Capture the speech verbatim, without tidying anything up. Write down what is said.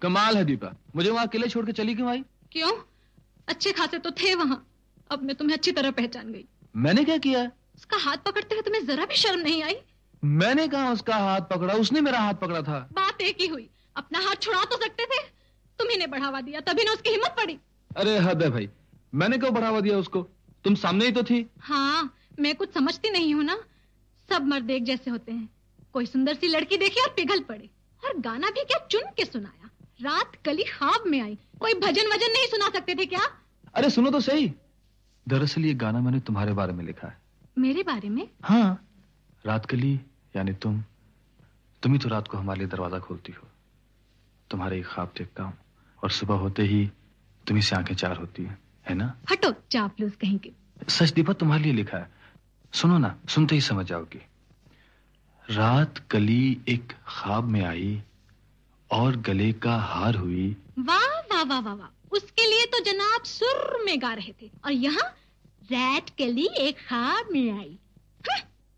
कमाल है दीपा, मुझे वहाँ अकेले छोड़ के चली क्यों आई? क्यों? अच्छे खासे तो थे वहाँ। अब मैं तुम्हें अच्छी तरह पहचान गई। मैंने क्या किया? उसका हाथ पकड़ते हुए तुम्हें जरा भी शर्म नहीं आई? मैंने कहा उसका हाथ पकड़ा, उसने मेरा हाथ पकड़ा था। बात एक ही हुई। अपना हाथ छुड़ा तो सकते थे, तुम्ही ने बढ़ावा दिया, तभी ना उसकी हिम्मत पड़ी। अरे हद है भाई, मैंने क्यों बढ़ावा दिया उसको? तुम सामने ही तो थी। हाँ, मैं कुछ समझती नहीं हूँ ना। सब मर्द एक जैसे होते हैं। कोई सुंदर सी लड़की देखी और पिघल पड़े, और गाना भी क्या चुन के सुनाया। रात कली ख्वाब में आई। कोई भजन वजन नहीं सुना सकते थे क्या? अरे सुनो तो सही, दरअसल ये गाना मैंने तुम्हारे बारे में लिखा है। मेरे बारे में? हाँ, रात कली यानी तुम तुम ही तो रात को हमारे लिए दरवाजा खोलती हो। तुम्हारे एक ख्वाब देखता हूँ और सुबह होते ही तुम्ही से आंखें चार होती है, है ना? हटो चापलूस कहीं के। सच दीपा, तुम्हारे लिए लिखा है। सुनो ना, सुनते ही समझ जाओगी। रात कली एक ख्वाब में आई और गले का हार हुई। वाह वाह वाह वाह वाह, उसके लिए तो जनाब सुर में गा रहे थे, और यहाँ रात कली एक ख्वाब में आई।